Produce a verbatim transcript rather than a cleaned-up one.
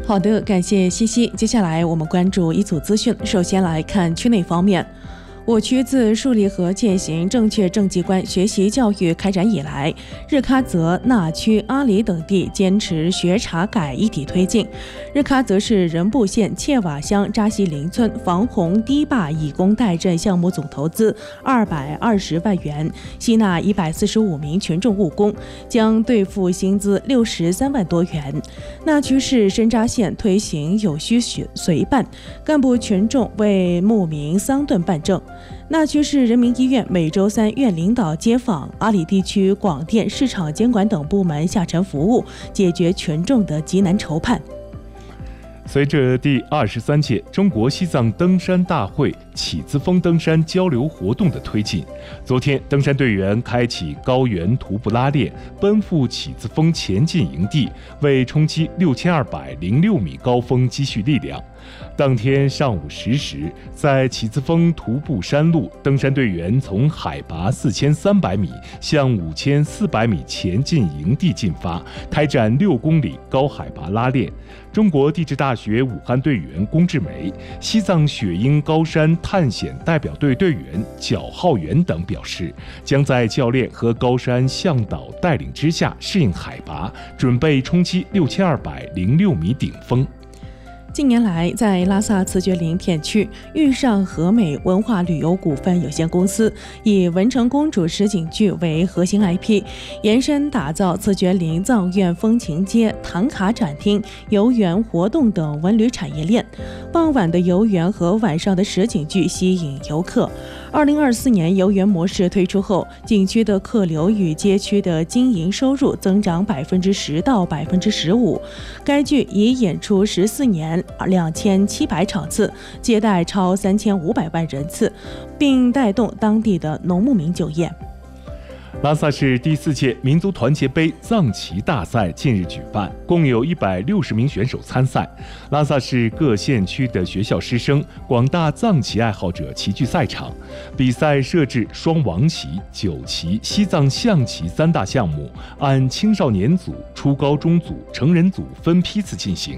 好的，感谢西西。接下来我们关注一组资讯。首先来看区内方面。我区自树立和践行正确政绩观学习教育开展以来，日喀则、纳区、阿里等地坚持学查改一体推进。日喀则市仁布县切瓦乡扎西林村防洪堤坝以工代赈项目总投资二百二十万元，吸纳一百四十五名群众务工，将兑付薪资六十三万多元。纳区市深扎县推行有需随办，干部群众为牧民桑顿办证。纳区市人民医院每周三院领导接访，阿里地区广电、市场监管等部门下沉服务，解决群众的急难愁盼。 随着第二十三届中国西藏登山大会起子峰登山交流活动的推进，昨天登山队员开启高原徒步拉练，奔赴起子峰前进营地，为冲击六千二百零六米高峰积蓄力量。当天上午十时，在起子峰徒步山路，登山队员从海拔四千三百米向五千四百米前进营地进发，开展六公里高海拔拉练。中国地质大学武汉队员龚志梅、西藏雪鹰高山探险代表队队员脚浩元等表示，将在教练和高山向导带领之下适应海拔，准备冲击六千二百零六米顶峰。 近年来，在拉萨慈觉林片区，遇上和美文化旅游股份有限公司以文成公主实景剧为核心 I P， 延伸打造慈觉林藏院风情街、唐卡展厅、游园活动等文旅产业链。傍晚的游园和晚上的实景剧吸引游客。二零二四年游园模式推出后，景区的客流与街区的经营收入增长百分之十到百分之十五。该剧已演出十四年，两千七百场次，接待超三千五百万人次，并带动当地的农牧民就业。 拉萨市第四届民族团结杯藏旗大赛近日举办，共有一百六十名选手参赛。拉萨市各县区的学校师生、广大藏旗爱好者齐聚赛场。比赛设置双王旗、九旗、西藏象旗三大项目，按青少年组、初高中组、成人组分批次进行。